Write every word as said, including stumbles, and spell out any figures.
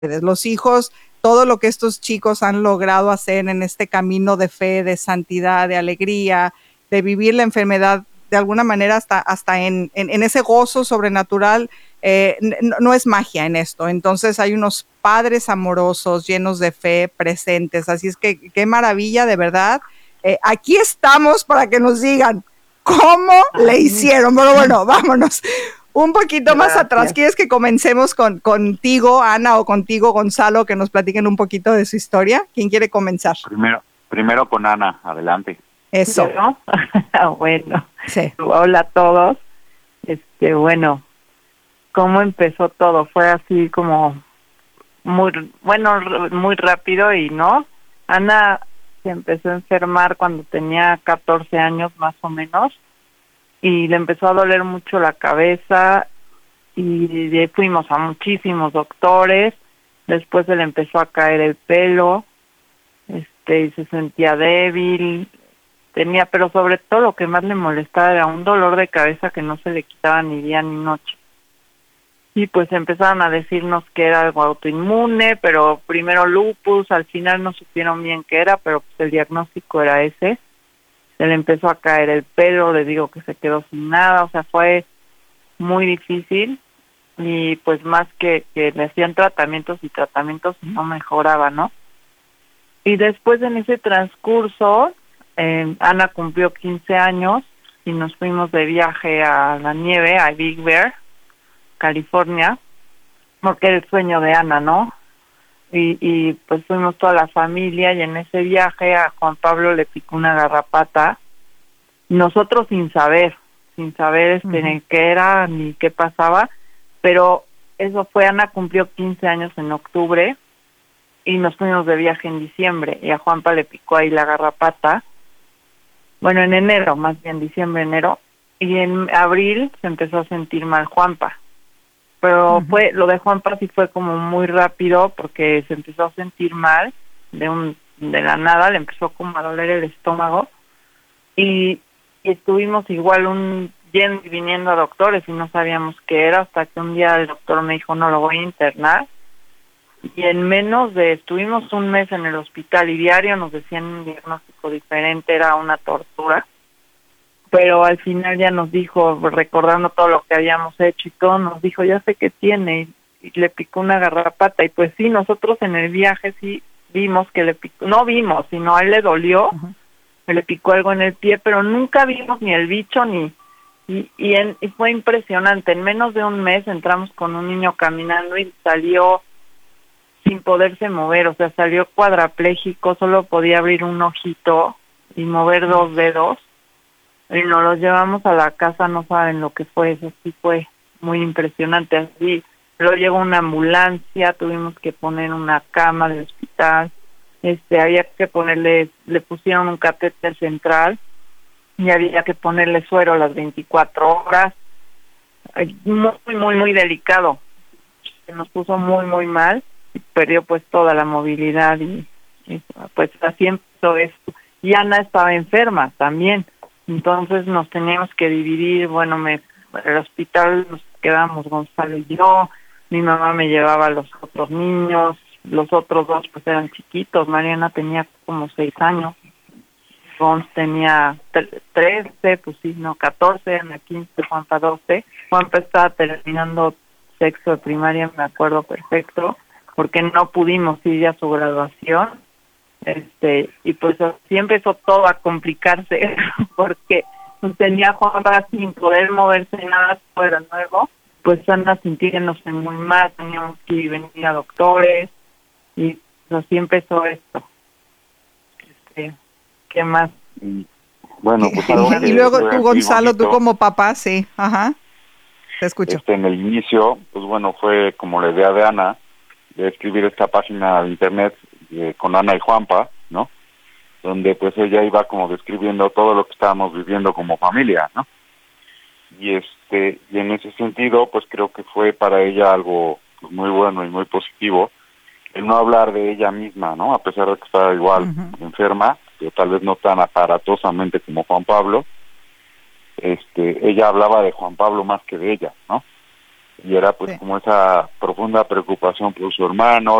Los hijos, todo lo que estos chicos han logrado hacer en este camino de fe, de santidad, de alegría, de vivir la enfermedad de alguna manera hasta, hasta en, en, en ese gozo sobrenatural, eh, no, no es magia en esto. Entonces hay unos padres amorosos, llenos de fe, presentes. Así es que qué maravilla, de verdad. Eh, aquí estamos para que nos digan cómo le hicieron. Pero bueno, vámonos. Un poquito Gracias. más atrás, ¿quieres que comencemos con, contigo, Ana, o contigo, Gonzalo, que nos platiquen un poquito de su historia? ¿Quién quiere comenzar? Primero, primero con Ana, adelante. Eso. ¿No? Bueno, sí. Hola a todos. Este, bueno, ¿cómo empezó todo? Fue así como muy, bueno, muy rápido y no. Ana se empezó a enfermar cuando tenía catorce años más o menos, y le empezó a doler mucho la cabeza, y de, fuimos a muchísimos doctores. Después se le empezó a caer el pelo, este, y se sentía débil, tenía, pero sobre todo lo que más le molestaba era un dolor de cabeza que no se le quitaba ni día ni noche. Y pues empezaron a decirnos que era algo autoinmune, pero primero lupus, al final no supieron bien qué era, pero pues el diagnóstico era ese. Se le empezó a caer el pelo, le digo que se quedó sin nada, o sea, fue muy difícil, y pues más que, que le hacían tratamientos y tratamientos y no mejoraba, ¿no? Y después en ese transcurso, eh, Ana cumplió quince años y nos fuimos de viaje a la nieve, a Big Bear, California, porque era el sueño de Ana, ¿no? Y, y pues fuimos toda la familia, y en ese viaje a Juan Pablo le picó una garrapata, nosotros sin saber, sin saber este, uh-huh. qué era ni qué pasaba, pero eso fue, Ana cumplió quince años en octubre, y nos fuimos de viaje en diciembre, y a Juanpa le picó ahí la garrapata, bueno, en enero, más bien diciembre, enero, y en abril se empezó a sentir mal Juanpa. Pero uh-huh. fue lo de Juanpa sí fue como muy rápido, porque se empezó a sentir mal de un de la nada, le empezó como a doler el estómago, y, y estuvimos igual un yendo y viniendo a doctores y no sabíamos qué era, hasta que un día el doctor me dijo, no, lo voy a internar, y en menos de, estuvimos un mes en el hospital y diario nos decían un diagnóstico diferente, era una tortura. Pero al final ya nos dijo, recordando todo lo que habíamos hecho y todo, nos dijo, ya sé qué tiene, y, y le picó una garrapata. Y pues sí, nosotros en el viaje sí vimos que le picó, no vimos, sino a él le dolió, uh-huh. le picó algo en el pie, pero nunca vimos ni el bicho, ni... Y, y, en, y fue impresionante, en menos de un mes entramos con un niño caminando y salió sin poderse mover, o sea, salió cuadrapléjico, solo podía abrir un ojito y mover dos dedos. Y nos los llevamos a la casa, no saben lo que fue, eso sí fue muy impresionante. Así, luego llegó una ambulancia, tuvimos que poner una cama del hospital, este, había que ponerle, le pusieron un catéter central, y había que ponerle suero las veinticuatro horas, muy, muy, muy delicado, se nos puso muy, muy mal, y perdió pues toda la movilidad, y, y pues así empezó esto. Y Ana estaba enferma también, entonces nos teníamos que dividir, bueno, me, el hospital nos quedamos Gonzalo y yo, mi mamá me llevaba a los otros niños, los otros dos pues eran chiquitos, Mariana tenía como seis años, Gonz tenía trece, pues sí, no, catorce, Ana quince, Juanpa doce, Juanpa estaba terminando sexto de primaria, me acuerdo perfecto, porque no pudimos ir ya a su graduación. Este, y pues así empezó todo a complicarse, porque pues, tenía Juanpa sin poder moverse nada fuera nuevo, pues Ana sintiéndose muy mal, teníamos que ir venir a doctores, y pues, así empezó esto. Este, ¿qué más? Bueno, pues algo y, y luego tú, Gonzalo, tú como papá, sí, ajá, te escucho. Este, en el inicio, pues bueno, fue como la idea de Ana, de escribir esta página de internet eh, con Ana y Juanpa, ¿no? Donde pues ella iba como describiendo todo lo que estábamos viviendo como familia, ¿no? Y este y en ese sentido, pues creo que fue para ella algo pues, muy bueno y muy positivo el no hablar de ella misma, ¿no? A pesar de que estaba igual uh-huh. enferma, pero tal vez no tan aparatosamente como Juan Pablo. Este, ella hablaba de Juan Pablo más que de ella, ¿no? y era pues Sí. como esa profunda preocupación por su hermano,